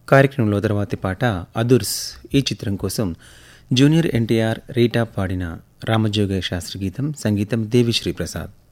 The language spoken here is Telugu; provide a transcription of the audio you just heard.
కార్యక్రమంలో తర్వాతి పాట అదుర్స్. ఈ చిత్రం కోసం జూనియర్ ఎన్టీఆర్, రీటా పాడిన రామజోగయ్య శాస్త్రి గీతం, సంగీతం దేవిశ్రీ ప్రసాద్.